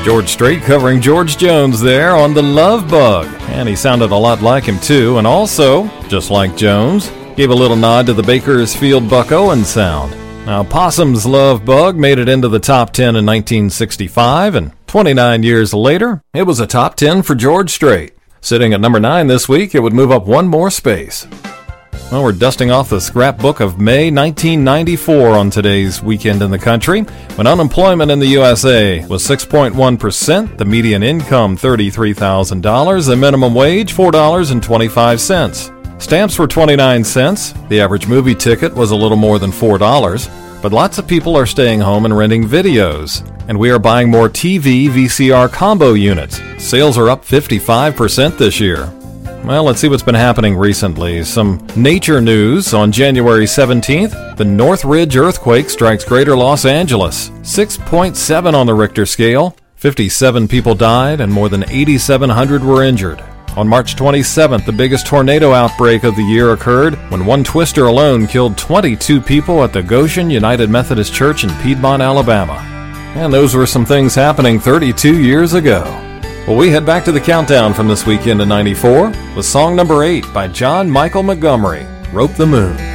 George Strait covering George Jones there on The Love Bug. And he sounded a lot like him too, and also, just like Jones, gave a little nod to the Bakersfield Buck Owens sound. Now, Possum's Love Bug made it into the top 10 in 1965, and 29 years later, it was a top 10 for George Strait. Sitting at number 9 this week, it would move up one more space. Well, we're dusting off the scrapbook of May 1994 on today's Weekend in the Country, when unemployment in the USA was 6.1%, the median income $33,000, the minimum wage $4.25. Stamps were 29 cents, the average movie ticket was a little more than $4, but lots of people are staying home and renting videos, and we are buying more TV VCR combo units. Sales are up 55% this year. Well, let's see what's been happening recently. Some nature news. On January 17th, the Northridge earthquake strikes Greater Los Angeles. 6.7 on the Richter scale. 57 people died and more than 8,700 were injured. On March 27th, the biggest tornado outbreak of the year occurred when one twister alone killed 22 people at the Goshen United Methodist Church in Piedmont, Alabama. And those were some things happening 32 years ago. Well, we head back to the countdown from this weekend in '94 with song number 8 by John Michael Montgomery, Rope the Moon.